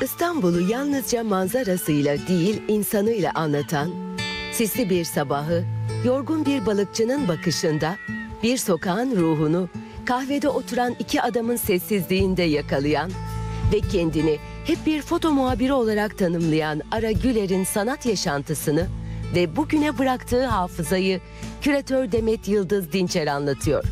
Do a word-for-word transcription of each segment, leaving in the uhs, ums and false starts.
İstanbul'u yalnızca manzarasıyla değil insanıyla anlatan, sisli bir sabahı, yorgun bir balıkçının bakışında, bir sokağın ruhunu, kahvede oturan iki adamın sessizliğinde yakalayan ve kendini hep bir foto muhabiri olarak tanımlayan Ara Güler'in sanat yaşantısını ve bugüne bıraktığı hafızayı küratör Demet Yıldız Dinçer anlatıyor.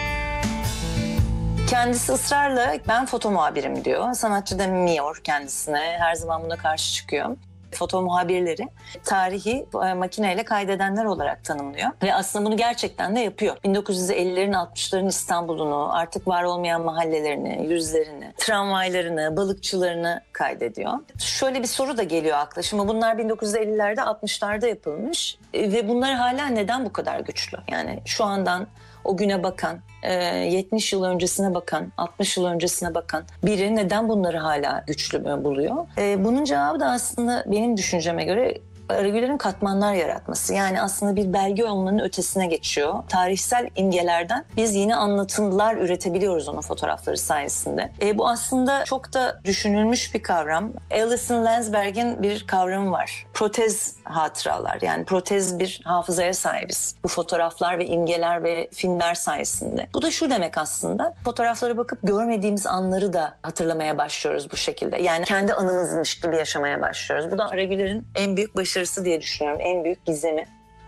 Kendisi ısrarla ben foto muhabirim diyor. Sanatçı demiyor kendisine. Her zaman buna karşı çıkıyor. Foto muhabirleri tarihi makineyle kaydedenler olarak tanımlıyor. Ve aslında bunu gerçekten de yapıyor. bin dokuz yüz ellilerin altmışların İstanbul'unu, artık var olmayan mahallelerini, yüzlerini, tramvaylarını, balıkçılarını kaydediyor. Şöyle bir soru da geliyor akla. Şimdi bunlar bin dokuz yüz ellilerde altmışlarda yapılmış. Ve bunlar hala neden bu kadar güçlü? Yani şu andan o güne bakan, yetmiş yıl öncesine bakan, altmış yıl öncesine bakan biri neden bunları hala güçlü buluyor? Bunun cevabı da aslında benim düşünceme göre Ara Güler'in katmanlar yaratması. Yani aslında bir belge olmanın ötesine geçiyor. Tarihsel imgelerden biz yeni anlatımlar üretebiliyoruz onun fotoğrafları sayesinde. E, bu aslında çok da düşünülmüş bir kavram. Alison Landsberg'in bir kavramı var. Protez hatıralar. Yani protez bir hafızaya sahibiz. Bu fotoğraflar ve imgeler ve filmler sayesinde. Bu da şu demek aslında. Fotoğraflara bakıp görmediğimiz anları da hatırlamaya başlıyoruz bu şekilde. Yani kendi anımızmış gibi yaşamaya başlıyoruz. Bu da Ara Güler'in en büyük başarısı diye düşünüyorum. En büyük gizemi.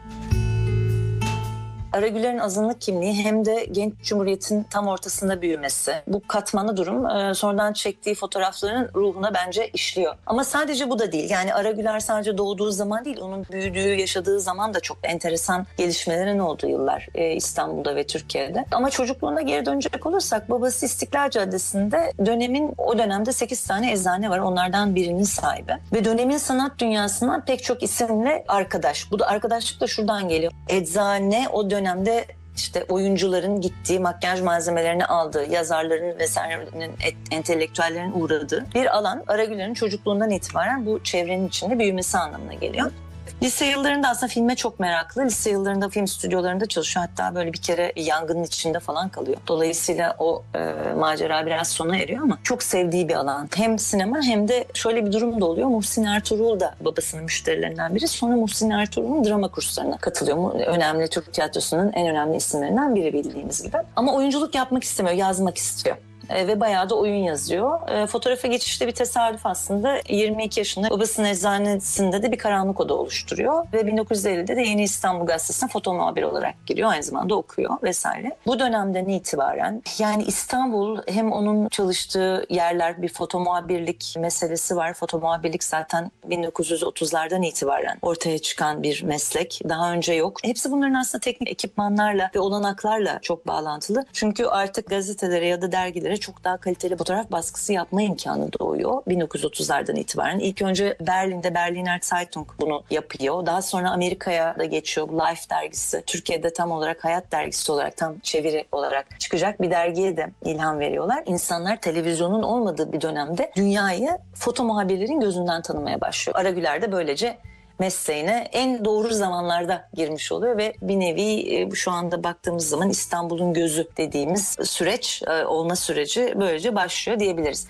Ara Güler'in azınlık kimliği hem de genç cumhuriyetin tam ortasında büyümesi. Bu katmanlı durum e, sonradan çektiği fotoğrafların ruhuna bence işliyor. Ama sadece bu da değil. Yani Ara Güler sadece doğduğu zaman değil, onun büyüdüğü, yaşadığı zaman da çok enteresan gelişmelerin olduğu yıllar e, İstanbul'da ve Türkiye'de. Ama çocukluğuna geri dönecek olursak babası İstiklal Caddesi'nde dönemin o dönemde sekiz tane eczane var. Onlardan birinin sahibi. Ve dönemin sanat dünyasından pek çok isimle arkadaş. Bu da arkadaşlık da şuradan geliyor. Eczane o dönem dönemde işte oyuncuların gittiği, makyaj malzemelerini aldığı, yazarların vesairenin, entelektüellerin uğradığı bir alan. Ara Güler'in çocukluğundan itibaren bu çevrenin içinde büyümesi anlamına geliyor. Lise yıllarında aslında filme çok meraklı. Lise yıllarında film stüdyolarında çalışıyor. Hatta böyle bir kere yangının içinde falan kalıyor. Dolayısıyla o e, macera biraz sona eriyor ama çok sevdiği bir alan. Hem sinema hem de şöyle bir durum da oluyor. Muhsin Ertuğrul da babasının müşterilerinden biri. Sonra Muhsin Ertuğrul'un drama kurslarına katılıyor. Önemli Türk tiyatrosunun en önemli isimlerinden biri bildiğimiz gibi. Ama oyunculuk yapmak istemiyor, yazmak istiyor. E, ve bayağı da oyun yazıyor. E, fotoğrafa geçişte bir tesadüf aslında. yirmi iki yaşında babasının eczanesinde de bir karanlık oda oluşturuyor. Ve bin dokuz yüz ellide de Yeni İstanbul Gazetesi'ne foto muhabiri olarak giriyor. Aynı zamanda okuyor vesaire. Bu dönemden itibaren yani İstanbul hem onun çalıştığı yerler, bir foto muhabirlik meselesi var. Foto muhabirlik zaten bin dokuz yüz otuzlardan itibaren ortaya çıkan bir meslek. Daha önce yok. Hepsi bunların aslında teknik ekipmanlarla ve olanaklarla çok bağlantılı. Çünkü artık gazetelere ya da dergilere çok daha kaliteli fotoğraf baskısı yapma imkanı doğuyor bin dokuz yüz otuzlardan itibaren. İlk önce Berlin'de Berliner Zeitung bunu yapıyor. Daha sonra Amerika'ya da geçiyor. Life dergisi. Türkiye'de tam olarak Hayat dergisi olarak, tam çeviri olarak çıkacak bir dergiye de ilham veriyorlar. İnsanlar televizyonun olmadığı bir dönemde dünyayı foto muhabirlerin gözünden tanımaya başlıyor. Ara Güler de böylece mesleğine en doğru zamanlarda girmiş oluyor ve bir nevi şu anda baktığımız zaman İstanbul'un gözü dediğimiz süreç, olma süreci böylece başlıyor diyebiliriz.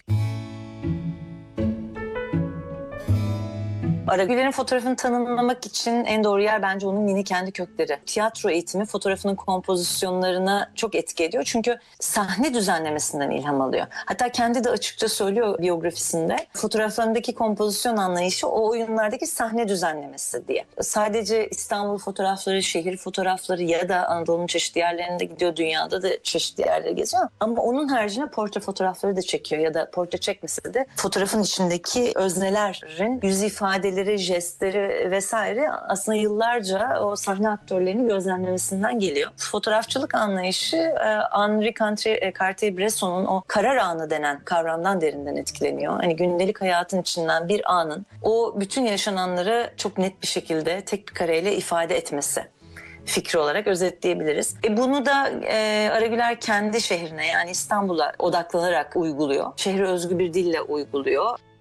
Ara Güler'in fotoğrafını tanımlamak için en doğru yer bence onun yine kendi kökleri. Tiyatro eğitimi fotoğrafının kompozisyonlarına çok etki ediyor. Çünkü sahne düzenlemesinden ilham alıyor. Hatta kendi de açıkça söylüyor biyografisinde. Fotoğraflarındaki kompozisyon anlayışı o oyunlardaki sahne düzenlemesi diye. Sadece İstanbul fotoğrafları, şehir fotoğrafları ya da Anadolu'nun çeşitli yerlerinde gidiyor. Dünyada da çeşitli yerlere geziyor. Ama onun haricinde portre fotoğrafları da çekiyor ya da portre çekmese de fotoğrafın içindeki öznelerin yüz ifadeleri, jestleri vesaire aslında yıllarca o sahne aktörlerinin gözlemlemesinden geliyor. Fotoğrafçılık anlayışı Henri Cartier-Bresson'un o karar anı denen kavramdan derinden etkileniyor. Hani gündelik hayatın içinden bir anın o bütün yaşananları çok net bir şekilde tek bir kareyle ifade etmesi fikri olarak özetleyebiliriz. E bunu da e, Ara Güler kendi şehrine yani İstanbul'a odaklanarak uyguluyor. Şehre özgü bir dille uyguluyor.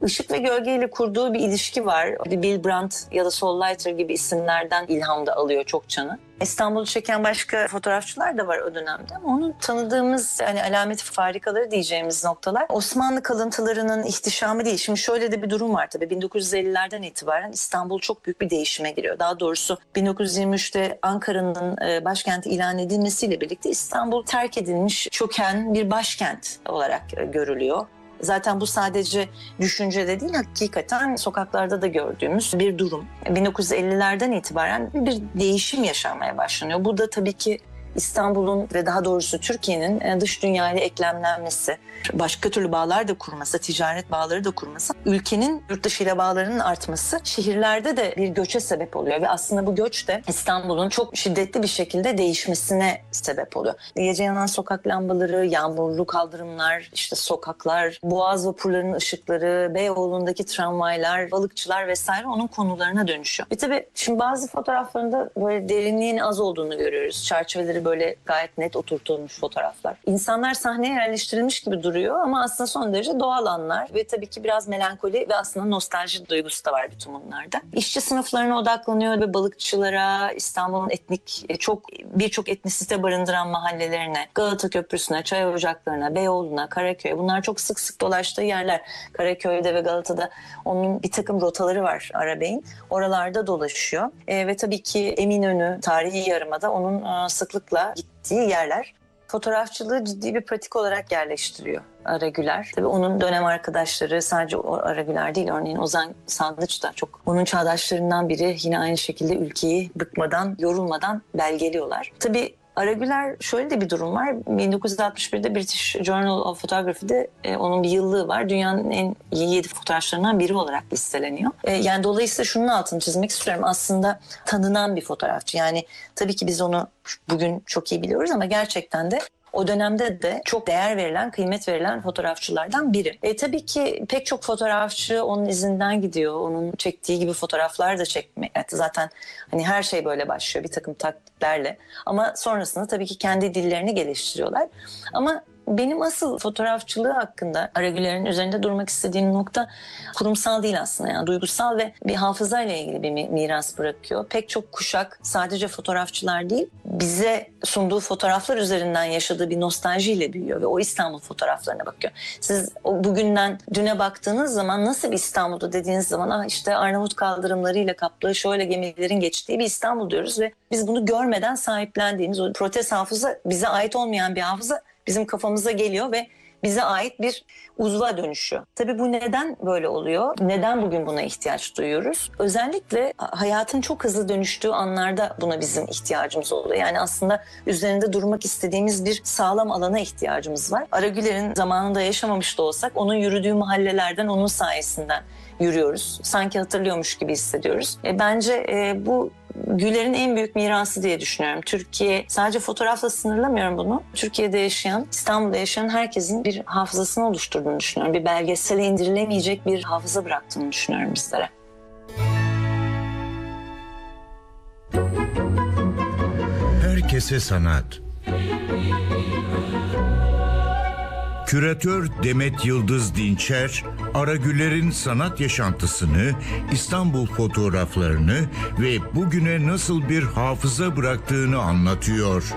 ışık ve gölgeyle kurduğu bir ilişki var. Bill Brandt ya da Sol Leiter gibi isimlerden ilham da alıyor çok canı. İstanbul'u çeken başka fotoğrafçılar da var o dönemde ama onun tanıdığımız hani alameti farikaları diyeceğimiz noktalar Osmanlı kalıntılarının ihtişamı değil. Şimdi şöyle de bir durum var tabii, bin dokuz yüz ellilerden itibaren İstanbul çok büyük bir değişime giriyor. Daha doğrusu bin dokuz yüz yirmi üçte Ankara'nın başkenti ilan edilmesiyle birlikte İstanbul terk edilmiş, çöken bir başkent olarak görülüyor. Zaten bu sadece düşüncede değil, hakikaten sokaklarda da gördüğümüz bir durum. bin dokuz yüz ellilerden itibaren bir değişim yaşanmaya başlanıyor. Bu da tabii ki İstanbul'un ve daha doğrusu Türkiye'nin dış dünyayla eklemlenmesi, başka türlü bağlar da kurması, ticaret bağları da kurması, ülkenin yurt dışı ile bağlarının artması şehirlerde de bir göçe sebep oluyor ve aslında bu göç de İstanbul'un çok şiddetli bir şekilde değişmesine sebep oluyor. Gece yanan sokak lambaları, yağmurlu kaldırımlar, işte sokaklar, boğaz vapurlarının ışıkları, Beyoğlu'ndaki tramvaylar, balıkçılar vesaire onun konularına dönüşüyor. Ve tabii şimdi bazı fotoğraflarında böyle derinliğin az olduğunu görüyoruz. Çerçeveleri böyle gayet net oturtulmuş fotoğraflar. İnsanlar sahneye yerleştirilmiş gibi duruyor ama aslında son derece doğal anlar ve tabii ki biraz melankoli ve aslında nostalji duygusu da var bütün bunlarda. İşçi sınıflarına odaklanıyor ve balıkçılara, İstanbul'un etnik, çok birçok etnisite barındıran mahallelerine, Galata Köprüsü'ne, çay ocaklarına, Beyoğlu'na, Karaköy'e, bunlar çok sık sık dolaştığı yerler. Karaköy'de ve Galata'da onun bir takım rotaları var Arabey'in. Oralarda dolaşıyor. E, ve tabii ki Eminönü, tarihi yarımada onun e, sıklıkla gittiği yerler. Fotoğrafçılığı ciddi bir pratik olarak yerleştiriyor Ara Güler. Tabii onun dönem arkadaşları sadece o Ara Güler değil, örneğin Ozan Sandıç da çok onun çağdaşlarından biri, yine aynı şekilde ülkeyi bıkmadan, yorulmadan belgeliyorlar. Tabii Ara Güler, şöyle de bir durum var. bin dokuz yüz altmış birde British Journal of Photography'de e, onun bir yıllığı var. Dünyanın en iyi yedi fotoğrafçılarından biri olarak listeleniyor. E, yani dolayısıyla şunun altını çizmek istiyorum. Aslında tanınan bir fotoğrafçı. Yani tabii ki biz onu bugün çok iyi biliyoruz ama gerçekten de o dönemde de çok değer verilen, kıymet verilen fotoğrafçılardan biri. E, tabii ki pek çok fotoğrafçı onun izinden gidiyor. Onun çektiği gibi fotoğraflar da çekmek. Yani zaten hani her şey böyle başlıyor bir takım taktiklerle. Ama sonrasında tabii ki kendi dillerini geliştiriyorlar. Ama benim asıl fotoğrafçılığı hakkında Ara Güler'in üzerinde durmak istediğim nokta kurumsal değil aslında. Yani duygusal ve bir hafızayla ilgili bir miras bırakıyor. Pek çok kuşak sadece fotoğrafçılar değil, bize sunduğu fotoğraflar üzerinden yaşadığı bir nostaljiyle büyüyor ve o İstanbul fotoğraflarına bakıyor. Siz o bugünden düne baktığınız zaman nasıl bir İstanbul'da dediğiniz zaman ah işte Arnavut kaldırımlarıyla kaplı şöyle gemilerin geçtiği bir İstanbul diyoruz ve biz bunu görmeden sahiplendiğimiz o protez hafıza, bize ait olmayan bir hafıza bizim kafamıza geliyor ve bize ait bir uzva dönüşüyor. Tabii bu neden böyle oluyor? Neden bugün buna ihtiyaç duyuyoruz? Özellikle hayatın çok hızlı dönüştüğü anlarda buna bizim ihtiyacımız oluyor. Yani aslında üzerinde durmak istediğimiz bir sağlam alana ihtiyacımız var. Ara Güler'in zamanında yaşamamış da olsak onun yürüdüğü mahallelerden, onun sayesinden yürüyoruz. Sanki hatırlıyormuş gibi hissediyoruz. E, bence e, bu Güler'in en büyük mirası diye düşünüyorum. Türkiye, sadece fotoğrafla sınırlamıyorum bunu. Türkiye'de yaşayan, İstanbul'da yaşayan herkesin bir hafızasını oluşturduğunu düşünüyorum. Bir belgesele indirilemeyecek bir hafıza bıraktığını düşünüyorum bizlere. Herkese sanat. Küratör Demet Yıldız Dinçer, Ara Güler'in sanat yaşantısını, İstanbul fotoğraflarını ve bugüne nasıl bir hafıza bıraktığını anlatıyor.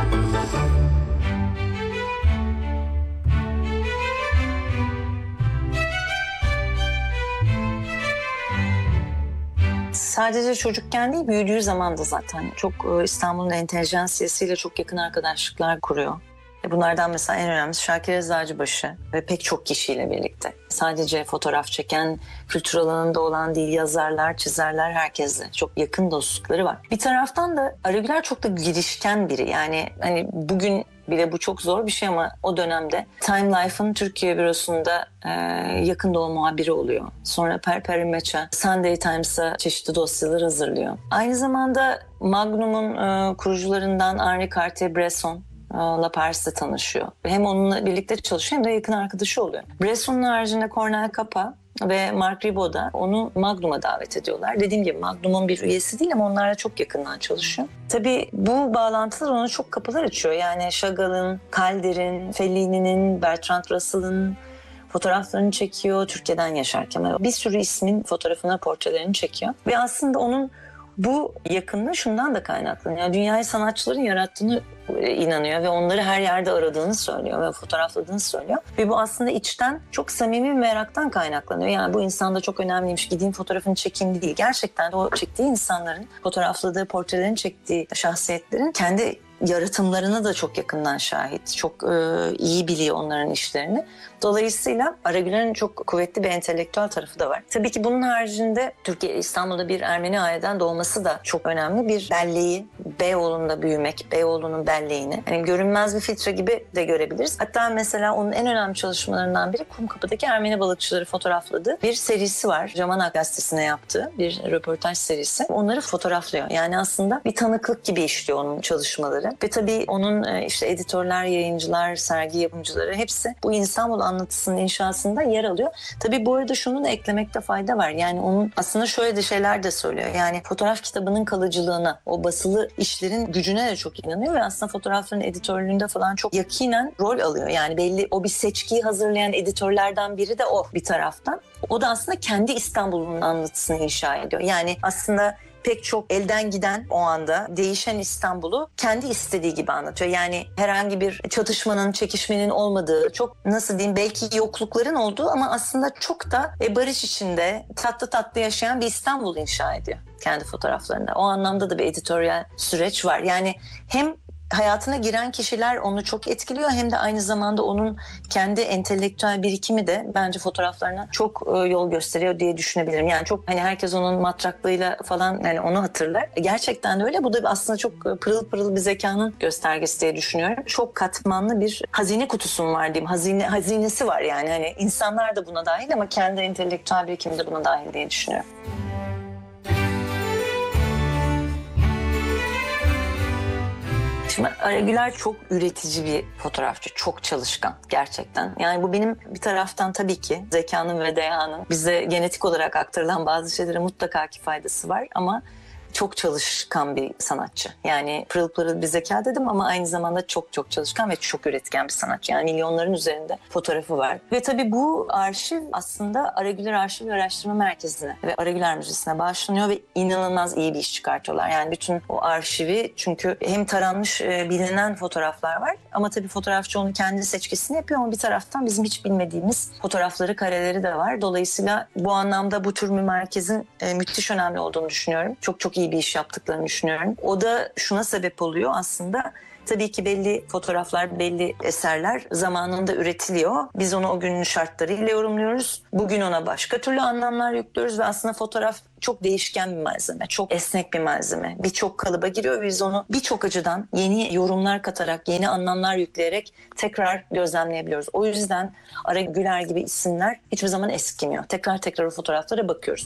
Sadece çocukken değil, büyüdüğü zaman da zaten çok İstanbul'un entelijansiyasıyla çok yakın arkadaşlıklar kuruyor. Bunlardan mesela en önemlisi Şakir Eczacıbaşı ve pek çok kişiyle birlikte. Sadece fotoğraf çeken, kültür alanında olan değil, yazarlar, çizerler, herkesle çok yakın dostlukları var. Bir taraftan da Ara Güler çok da girişken biri. Yani hani bugün bile bu çok zor bir şey ama o dönemde Time Life'ın Türkiye bürosunda e, yakın doğu muhabiri oluyor. Sonra Perperi Meça, Sunday Times'a çeşitli dosyalar hazırlıyor. Aynı zamanda Magnum'un e, kurucularından Henri Cartier-Bresson La Paris'te tanışıyor. Hem onunla birlikte çalışıyor hem de yakın arkadaşı oluyor. Bresson'un haricinde Cornel Capa ve Marc Ribot da onu Magnum'a davet ediyorlar. Dediğim gibi Magnum'un bir üyesi değil ama onlarla çok yakından çalışıyor. Tabii bu bağlantılar ona çok kapılar açıyor. Yani Chagall'ın, Calder'in, Fellini'nin, Bertrand Russell'ın, fotoğraflarını çekiyor, Türkiye'den Yaşar Kemal. Bir sürü ismin fotoğrafını, portrelerini çekiyor. Ve aslında onun bu yakınlığı şundan da kaynaklanıyor. Yani dünyayı sanatçıların yarattığını inanıyor ve onları her yerde aradığını söylüyor ve fotoğrafladığını söylüyor. Ve bu aslında içten çok samimi bir meraktan kaynaklanıyor. Yani bu insan da çok önemliymiş, gideyim fotoğrafını çekeyim değil. Gerçekten de o çektiği insanların, fotoğrafladığı portrelerini çektiği şahsiyetlerin kendi yaratımlarına da çok yakından şahit. Çok e, iyi biliyor onların işlerini. Dolayısıyla Aragüler'in çok kuvvetli bir entelektüel tarafı da var. Tabii ki bunun haricinde Türkiye, İstanbul'da bir Ermeni aileden doğması da çok önemli. Bir belleği, Beyoğlu'nda büyümek, Beyoğlu'nun belleğini. Yani görünmez bir filtre gibi de görebiliriz. Hatta mesela onun en önemli çalışmalarından biri Kumkapı'daki Ermeni balıkçıları fotoğrafladığı bir serisi var. Jamanak gazetesine yaptığı bir röportaj serisi. Onları fotoğraflıyor. Yani aslında bir tanıklık gibi işliyor onun çalışmaları. Ve tabii onun işte editörler, yayıncılar, sergi yapımcıları hepsi bu İstanbul anlatısının inşasında yer alıyor. Tabii bu arada şunu da eklemekte fayda var. Yani onun aslında şöyle de şeyler de söylüyor. Yani fotoğraf kitabının kalıcılığına, o basılı işlerin gücüne de çok inanıyor ve aslında fotoğrafların editörlüğünde falan çok yakinen rol alıyor. Yani belli o bir seçkiyi hazırlayan editörlerden biri de o bir taraftan. O da aslında kendi İstanbul'un anlatısını inşa ediyor. Yani aslında pek çok elden giden o anda değişen İstanbul'u kendi istediği gibi anlatıyor. Yani herhangi bir çatışmanın, çekişmenin olmadığı, çok nasıl diyeyim belki yoklukların olduğu ama aslında çok da barış içinde tatlı tatlı yaşayan bir İstanbul inşa ediyor kendi fotoğraflarında. O anlamda da bir editoryal süreç var. Yani hem hayatına giren kişiler onu çok etkiliyor hem de aynı zamanda onun kendi entelektüel birikimi de bence fotoğraflarına çok yol gösteriyor diye düşünebilirim. Yani çok hani herkes onun matraklığıyla falan yani onu hatırlar. Gerçekten de öyle. Bu da aslında çok pırıl pırıl bir zekanın göstergesi diye düşünüyorum. Çok katmanlı bir hazine kutusum var diyeyim. Hazine hazinesi var yani. Hani insanlar da buna dahil ama kendi entelektüel birikimi de buna dahil diye düşünüyorum. Şimdi Aragüler çok üretici bir fotoğrafçı, çok çalışkan gerçekten. Yani bu benim bir taraftan tabii ki zekanın ve deyanın bize genetik olarak aktarılan bazı şeylere mutlaka ki faydası var ama çok çalışkan bir sanatçı. Yani pırıl pırıl bir zeka dedim ama aynı zamanda çok çok çalışkan ve çok üretken bir sanatçı. Yani milyonların üzerinde fotoğrafı var. Ve tabii bu arşiv aslında Aragüler Arşiv ve Araştırma Merkezi'ne ve Aragüler Müzesi'ne bağışlanıyor ve inanılmaz iyi bir iş çıkartıyorlar. Yani bütün o arşivi çünkü hem taranmış bilinen fotoğraflar var ama tabii fotoğrafçı onu kendi seçkisini yapıyor ama bir taraftan bizim hiç bilmediğimiz fotoğrafları, kareleri de var. Dolayısıyla bu anlamda bu tür bir merkezin müthiş önemli olduğunu düşünüyorum. Çok çok iyi bir iş yaptıklarını düşünüyorum. O da şuna sebep oluyor aslında. Tabii ki belli fotoğraflar, belli eserler zamanında üretiliyor. Biz onu o günün şartlarıyla yorumluyoruz. Bugün ona başka türlü anlamlar yüklüyoruz ve aslında fotoğraf çok değişken bir malzeme, çok esnek bir malzeme. Birçok kalıba giriyor ve biz onu birçok açıdan yeni yorumlar katarak, yeni anlamlar yükleyerek tekrar gözlemleyebiliyoruz. O yüzden Aragüler gibi isimler hiçbir zaman eskimiyor. Tekrar tekrar o fotoğraflara bakıyoruz.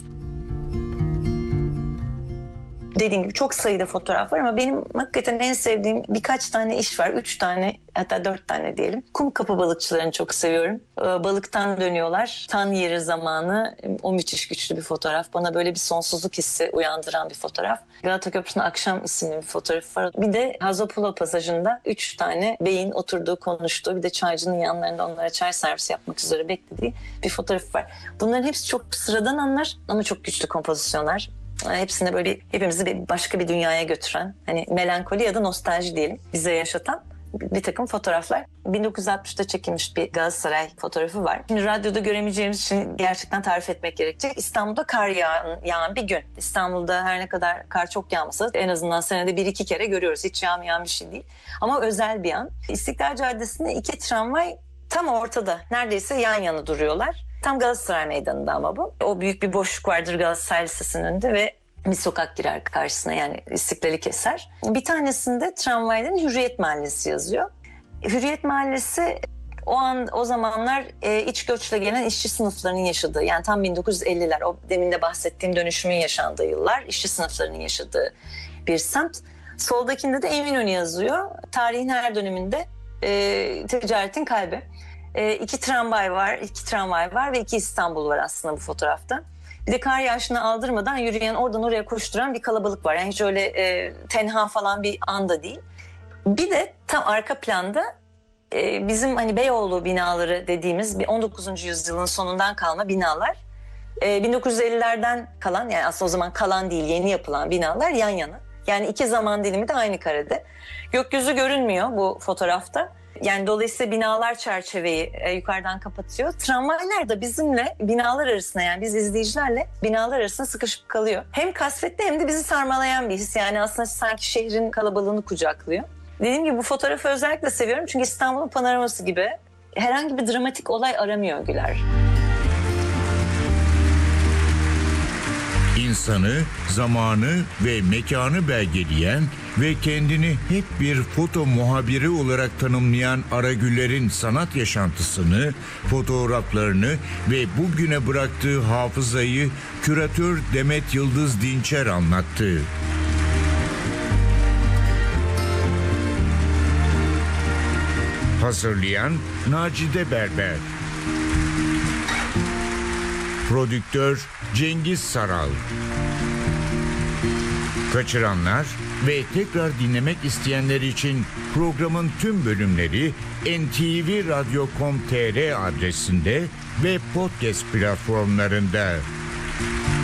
Dediğim gibi çok sayıda fotoğraf var ama benim hakikaten en sevdiğim birkaç tane iş var. Üç tane hatta dört tane diyelim. Kumkapı balıkçılarını çok seviyorum. Balıktan dönüyorlar. Tan yeri zamanı o müthiş güçlü bir fotoğraf. Bana böyle bir sonsuzluk hissi uyandıran bir fotoğraf. Galata Köprüsü'nün Akşam isimli bir fotoğrafı var. Bir de Hazopulo pasajında üç tane beyin oturduğu, konuştuğu bir de çaycının yanlarında onlara çay servisi yapmak üzere beklediği bir fotoğraf var. Bunların hepsi çok sıradan anlar ama çok güçlü kompozisyonlar. Hepsinde böyle hepimizi bir başka bir dünyaya götüren, hani melankoli ya da nostalji diyelim, bize yaşatan bir takım fotoğraflar. bin dokuz yüz altmışta çekilmiş bir Galatasaray fotoğrafı var. Şimdi radyoda göremeyeceğimiz için gerçekten tarif etmek gerekecek. İstanbul'da kar yağan, yağan bir gün. İstanbul'da her ne kadar kar çok yağmasa en azından senede bir iki kere görüyoruz. Hiç yağmayan bir şey değil. Ama özel bir an. İstiklal Caddesi'nde iki tramvay tam ortada. Neredeyse yan yana duruyorlar. Tam Galatasaray Meydanı'nda ama bu. O büyük bir boşluk vardır Galatasaray Lisesi'nin önünde ve bir sokak girer karşısına yani İstiklal'i keser. Bir tanesinde tramvayların Hürriyet Mahallesi yazıyor. Hürriyet Mahallesi o an o zamanlar e, iç göçle gelen işçi sınıflarının yaşadığı yani tam bin dokuz yüz elliler o demin de bahsettiğim dönüşümün yaşandığı yıllar işçi sınıflarının yaşadığı bir semt. Soldakinde de Eminönü yazıyor. Tarihin her döneminde e, ticaretin kalbi. E, iki tramvay var, iki tramvay var ve iki İstanbul var aslında bu fotoğrafta. Bir de kar yağışını aldırmadan yürüyen, oradan oraya koşturan bir kalabalık var. Yani hiç öyle e, tenha falan bir anda değil. Bir de tam arka planda e, bizim hani Beyoğlu binaları dediğimiz bir on dokuzuncu yüzyılın sonundan kalma binalar. E, bin dokuz yüz ellilerden kalan, yani aslında o zaman kalan değil, yeni yapılan binalar yan yana. Yani iki zaman dilimi de aynı karede. Gökyüzü görünmüyor bu fotoğrafta. Yani dolayısıyla binalar çerçeveyi e, yukarıdan kapatıyor. Tramvaylar da bizimle binalar arasında, yani biz izleyicilerle binalar arasında sıkışıp kalıyor. Hem kasvetli hem de bizi sarmalayan bir his. Yani aslında sanki şehrin kalabalığını kucaklıyor. Dediğim gibi bu fotoğrafı özellikle seviyorum çünkü İstanbul'un panoraması gibi herhangi bir dramatik olay aramıyor Güler. İnsanı, zamanı ve mekanı belgeleyen ve kendini hep bir foto muhabiri olarak tanımlayan Aragüler'in sanat yaşantısını, fotoğraflarını ve bugüne bıraktığı hafızayı küratör Demet Yıldız Dinçer anlattı. Hazırlayan Nacide Berber. Prodüktör Cengiz Saral. Kaçıranlar ve tekrar dinlemek isteyenler için programın tüm bölümleri en te ve radyo nokta com nokta tr adresinde ve podcast platformlarında.